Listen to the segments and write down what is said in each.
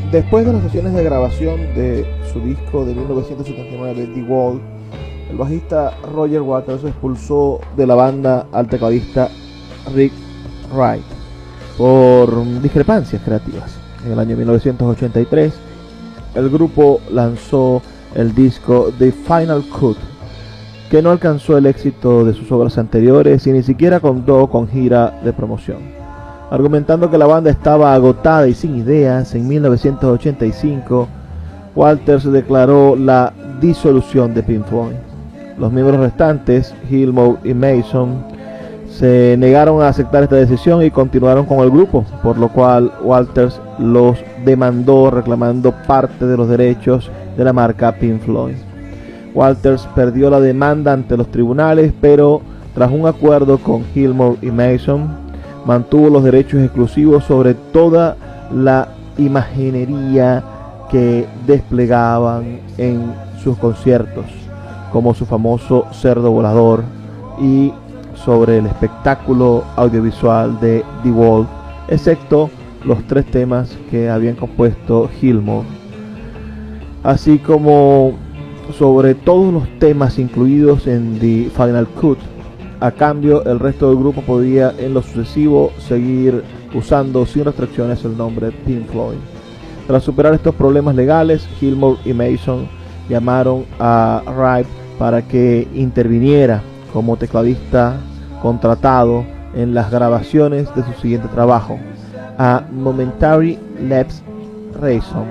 Después de las sesiones de grabación de su disco de 1979, The Wall, el bajista Roger Waters expulsó de la banda al tecladista Rick Wright por discrepancias creativas. En el año 1983, el grupo lanzó el disco The Final Cut, que no alcanzó el éxito de sus obras anteriores y ni siquiera contó con gira de promoción. Argumentando que la banda estaba agotada y sin ideas, en 1985 Waters declaró la disolución de Pink Floyd. Los miembros restantes, Gilmour y Mason, se negaron a aceptar esta decisión y continuaron con el grupo, por lo cual Waters los demandó reclamando parte de los derechos de la marca Pink Floyd. Waters perdió la demanda ante los tribunales, pero tras un acuerdo con Gilmour y Mason, mantuvo los derechos exclusivos sobre toda la imaginería que desplegaban en sus conciertos, como su famoso cerdo volador, y sobre el espectáculo audiovisual de The Wall, excepto los 3 temas que habían compuesto Gilmour, así como sobre todos los temas incluidos en The Final Cut. A cambio, el resto del grupo podía en lo sucesivo seguir usando sin restricciones el nombre Pink Floyd. Tras superar estos problemas legales, Gilmour y Mason llamaron a Wright para que interviniera como tecladista contratado en las grabaciones de su siguiente trabajo, A Momentary Lapse Reason.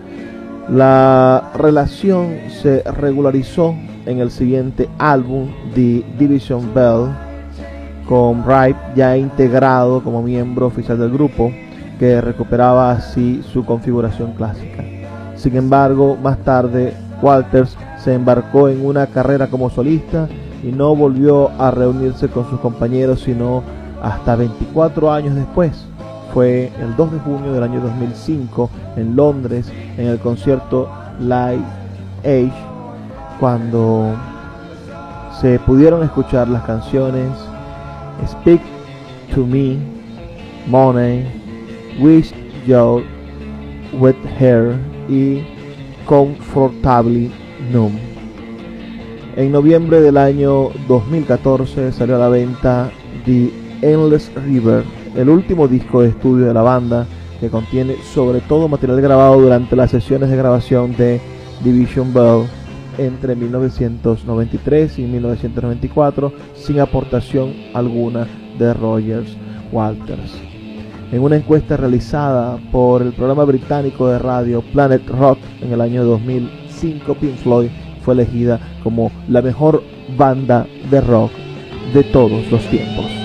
La relación se regularizó en el siguiente álbum, The Division Bell, con Wright ya integrado como miembro oficial del grupo, que recuperaba así su configuración clásica. Sin embargo, más tarde Waters se embarcó en una carrera como solista y no volvió a reunirse con sus compañeros sino hasta 24 años después. Fue el 2 de junio del año 2005 en Londres, en el concierto Live Aid, cuando se pudieron escuchar las canciones Speak to Me, Money, Wish You're With Her y Comfortably Numb. En noviembre del año 2014 salió a la venta The Endless River, el último disco de estudio de la banda, que contiene sobre todo material grabado durante las sesiones de grabación de Division Bell entre 1993 y 1994, sin aportación alguna de Roger Waters. En una encuesta realizada por el programa británico de radio Planet Rock en el año 2005, Pink Floyd fue elegida como la mejor banda de rock de todos los tiempos.